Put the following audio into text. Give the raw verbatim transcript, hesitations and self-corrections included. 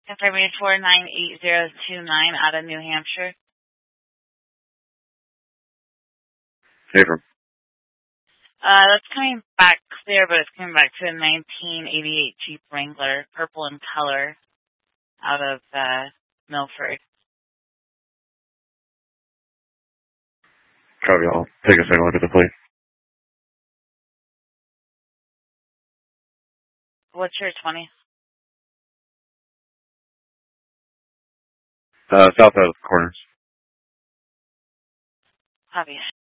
Confirming four nine eight zero two nine out of New Hampshire. Abram. Uh, that's coming back clear, but it's coming back to a nineteen eighty-eight Jeep Wrangler, purple in color, out of uh, Milford. Copy. I'll take a second look at the plate. What's your twenty? Uh, south out of the corners. Copy.